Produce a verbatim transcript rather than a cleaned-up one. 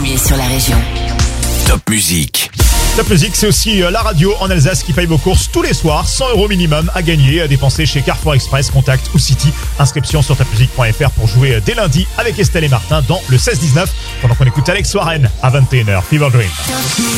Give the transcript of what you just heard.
continuez sur la région. Top Musique. Top Musique, c'est aussi la radio en Alsace qui paye vos courses tous les soirs. cent euros minimum à gagner, à dépenser chez Carrefour Express, Contact ou City. Inscription sur top musique point f r pour jouer dès lundi avec Estelle et Martin dans le seize dix-neuf. Pendant qu'on écoute Alex Warren à vingt et une heures. Fever Dream.